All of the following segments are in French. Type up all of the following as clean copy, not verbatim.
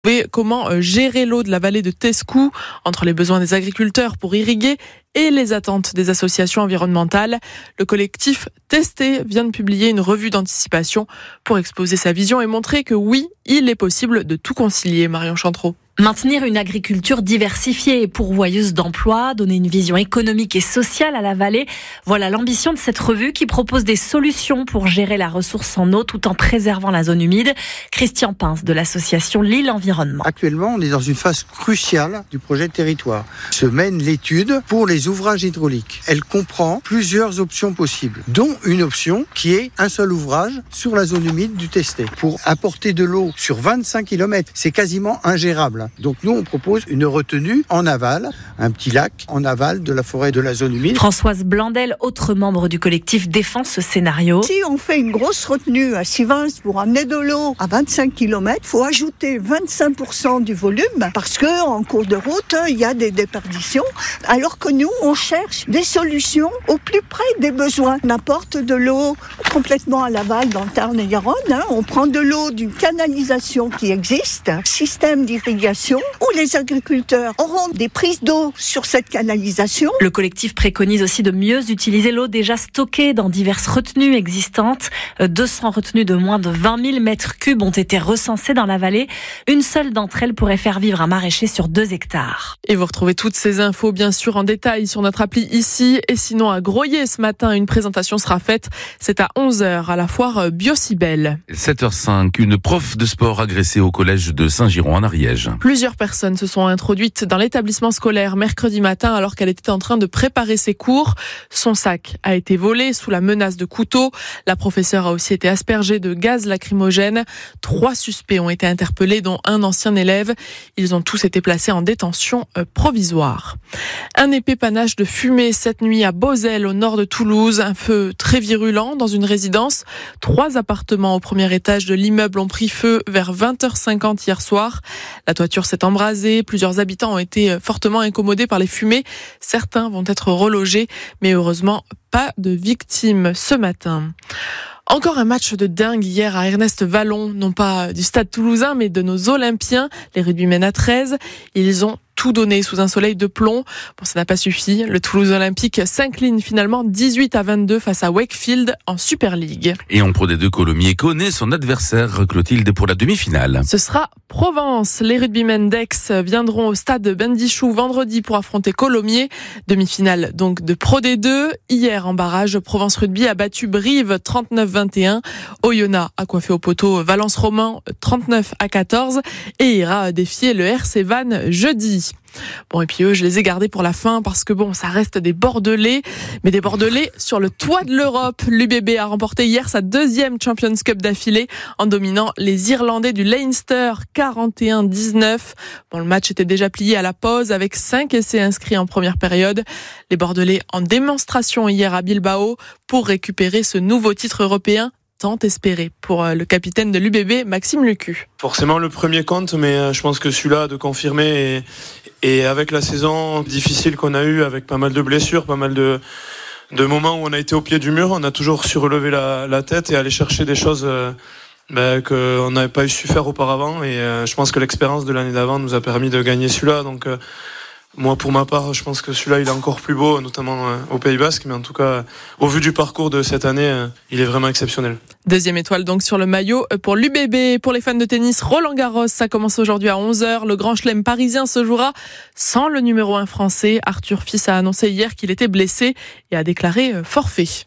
Comment gérer l'eau de la vallée de Tescou entre les besoins des agriculteurs pour irriguer et les attentes des associations environnementales. Le collectif Testé vient de publier une revue d'anticipation pour exposer sa vision et montrer que oui, il est possible de tout concilier. Marion Chantreau. Maintenir une agriculture diversifiée et pourvoyeuse d'emplois, donner une vision économique et sociale à la vallée, voilà l'ambition de cette revue qui propose des solutions pour gérer la ressource en eau tout en préservant la zone humide. Christian Pince de l'association Lille Environnement. Actuellement, on est dans une phase cruciale du projet de territoire. Se mène l'étude pour les ouvrages hydrauliques. Elle comprend plusieurs options possibles, dont une option qui est un seul ouvrage sur la zone humide du Testé. Pour apporter de l'eau sur 25 km, c'est quasiment ingérable. Donc nous, on propose une retenue en aval, un petit lac en aval de la forêt de la zone humide. Françoise Blandel, autre membre du collectif, défend ce scénario. Si on fait une grosse retenue à Sivins pour amener de l'eau à 25 km, il faut ajouter 25% du volume parce qu'en cours de route, il y a des déperditions. Alors que nous, on cherche des solutions au plus près des besoins. On apporte de l'eau complètement à l'aval dans le Tarn et Garonne. On prend de l'eau d'une canalisation qui existe, système d'irrigation, où les agriculteurs auront des prises d'eau sur cette canalisation. Le collectif préconise aussi de mieux utiliser l'eau déjà stockée dans diverses retenues existantes. 200 retenues de moins de 20 000 mètres cubes ont été recensées dans la vallée. Une seule d'entre elles pourrait faire vivre un maraîcher sur 2 hectares. Et vous retrouvez toutes ces infos bien sûr en détail sur notre appli ici. Et sinon à Groyer ce matin, une présentation sera faite. C'est à 11h à la foire Biocibel. 7h05, une prof de sport agressée au collège de Saint-Giron en Ariège. Plusieurs personnes se sont introduites dans l'établissement scolaire mercredi matin alors qu'elle était en train de préparer ses cours. Son sac a été volé sous la menace de couteau. La professeure a aussi été aspergée de gaz lacrymogène. 3 suspects ont été interpellés, dont un ancien élève. Ils ont tous été placés en détention provisoire. Un épais panache de fumée cette nuit à Beauzelle, au nord de Toulouse. Un feu très virulent dans une résidence. 3 appartements au premier étage de l'immeuble ont pris feu vers 20h50 hier soir. La toiture s'est embrasée, plusieurs habitants ont été fortement incommodés par les fumées. Certains vont être relogés, mais heureusement pas de victimes ce matin. Encore un match de dingue hier à Ernest Vallon, non pas du stade toulousain, mais de nos Olympiens, les rugbymen à 13. Ils ont tout donné sous un soleil de plomb. Bon, ça n'a pas suffi. Le Toulouse Olympique s'incline finalement 18-22 face à Wakefield en Super League. Et en Pro D2, Colomiers connaît son adversaire, Clotilde, pour la demi-finale. Ce sera Provence. Les rugbymen d'Aix viendront au stade Bendichou vendredi pour affronter Colomiers. Demi-finale donc de Pro D2. Hier en barrage, Provence Rugby a battu Brive 39-21. Oyonnax a coiffé au poteau Valence Roman 39-14 et ira défier le RC Vannes jeudi. Bon, et puis eux, je les ai gardés pour la fin parce que bon, ça reste des Bordelais, mais des Bordelais sur le toit de l'Europe. L'UBB a remporté hier sa 2e Champions Cup d'affilée en dominant les Irlandais du Leinster 41-19. Bon, le match était déjà plié à la pause avec 5 essais inscrits en première période. Les Bordelais en démonstration hier à Bilbao pour récupérer ce nouveau titre européen tant espéré pour le capitaine de l'UBB, Maxime Lucu. Forcément le premier compte, mais je pense que celui-là de confirmer et avec la saison difficile qu'on a eue, avec pas mal de blessures, pas mal de moments où on a été au pied du mur, on a toujours su relever la tête et aller chercher des choses qu'on n'avait pas su faire auparavant. Et je pense que l'expérience de l'année d'avant nous a permis de gagner celui-là. Donc moi, pour ma part, je pense que celui-là, il est encore plus beau, notamment au Pays Basque. Mais en tout cas, au vu du parcours de cette année, il est vraiment exceptionnel. 2e étoile donc sur le maillot pour l'UBB. Pour les fans de tennis, Roland Garros, ça commence aujourd'hui à 11h. Le Grand Chelem parisien se jouera sans le numéro 1 français. Arthur Fils a annoncé hier qu'il était blessé et a déclaré forfait.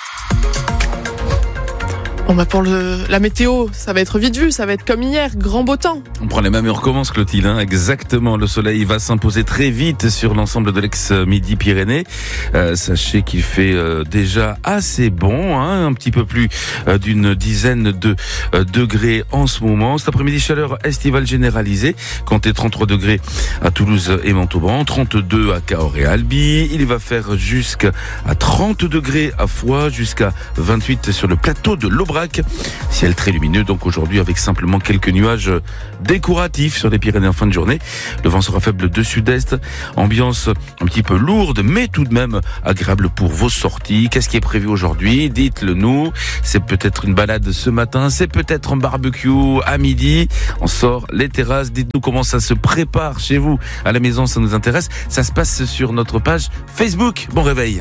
Bon bah pour la météo, ça va être vite vu, ça va être comme hier, grand beau temps. On prend les mêmes et on recommence, Clotilde, exactement. Le soleil va s'imposer très vite sur l'ensemble de l'ex-Midi-Pyrénées. Sachez qu'il fait déjà assez bon, un petit peu plus d'une dizaine de degrés en ce moment. Cet après-midi, chaleur estivale généralisée. Comptez 33 degrés à Toulouse et Montauban, 32 à Cahors et Albi. Il va faire jusqu'à 30 degrés à Foix, jusqu'à 28 sur le plateau de l'Aubrac. Aubrac. Ciel très lumineux donc aujourd'hui avec simplement quelques nuages décoratifs sur les Pyrénées en fin de journée. Le vent sera faible de sud-est. Ambiance un petit peu lourde mais tout de même agréable pour vos sorties. Qu'est-ce qui est prévu aujourd'hui? Dites-le nous. C'est peut-être une balade ce matin, c'est peut-être un barbecue à midi. On sort les terrasses. Dites-nous comment ça se prépare chez vous. À la maison, ça nous intéresse. Ça se passe sur notre page Facebook. Bon réveil.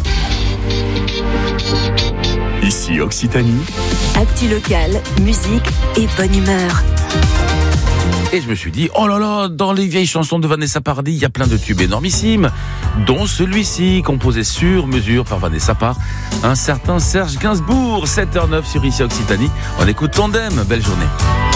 Ici Occitanie. Actu locale, musique et bonne humeur. Et je me suis dit, oh là là, dans les vieilles chansons de Vanessa Paradis, il y a plein de tubes énormissimes, dont celui-ci, composé sur mesure par Vanessa par un certain Serge Gainsbourg. 7h09 sur Ici Occitanie. On écoute Tandem. Belle journée.